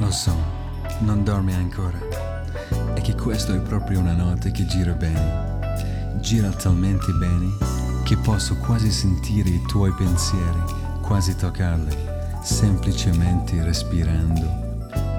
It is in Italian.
Lo so, non dormi ancora. È che questo è proprio una notte che gira bene. Gira talmente bene che posso quasi sentire i tuoi pensieri, quasi toccarli, semplicemente respirando.